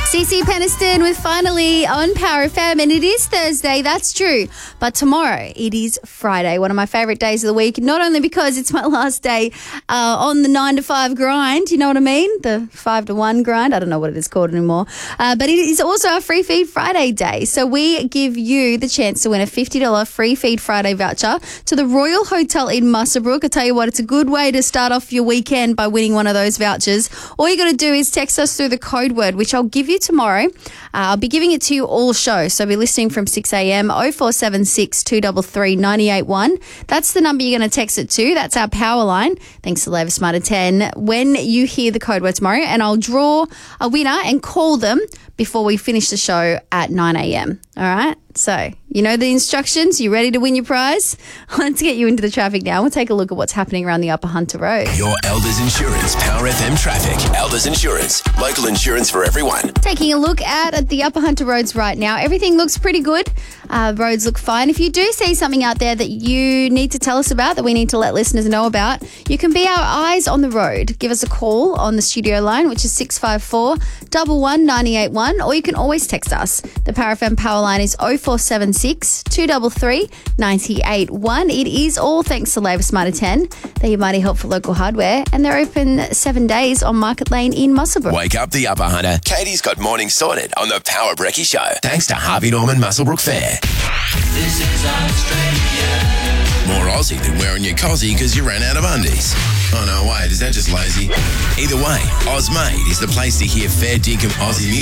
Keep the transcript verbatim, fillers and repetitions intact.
Cece Peniston with Finally on Power F M, and it is Thursday, that's true, but tomorrow it is Friday, one of my favourite days of the week, not only because it's my last day uh, on the nine to five grind, you know what I mean, the five to one grind, I don't know what it is called anymore, uh, but it is also a Free Feed Friday day, so we give you the chance to win a fifty dollars Free Feed Friday voucher to the Royal Hotel in Muswellbrook. I tell you what, it's a good way to start off your weekend by winning one of those vouchers. All you got to do is text us through the code word, which I'll give you tomorrow. Uh, I'll be giving it to you all show, so be listening from six a.m. oh four seven six, two three three, nine eight one. That's the number you're going to text it to. That's our power line. Thanks to Labour Smarter ten. When you hear the code word tomorrow, and I'll draw a winner and call them before we finish the show at nine a.m. All right? So, you know the instructions. You ready to win your prize? Let's get you into the traffic now. We'll take a look at what's happening around the Upper Hunter Road. Your Elders Insurance Power F M traffic. Elders Insurance. Local insurance for everyone. Taking a look at, at the Upper Hunter roads right now. Everything looks pretty good. Uh, roads look fine. If you do see something out there that you need to tell us about, that we need to let listeners know about, you can be our eyes on the road. Give us a call on the studio line, which is six five four, one one, nine eight one, or you can always text us. The Power F M power line is oh four seven six, two three three, nine eight one. It is all thanks to Labour Smarter ten. They're your mighty help for local hardware, and they're open seven days on Market Lane in Muswellbrook. Wake up the Upper Hunter. Katie's got morning sorted on the Power Brekkie Show. Thanks to Harvey Norman Muswellbrook Fair. This is Australia. More Aussie than wearing your cozzy because you ran out of undies. Oh no, wait, is that just lazy? Either way, Ozmade is the place to hear fair dinkum Aussie music.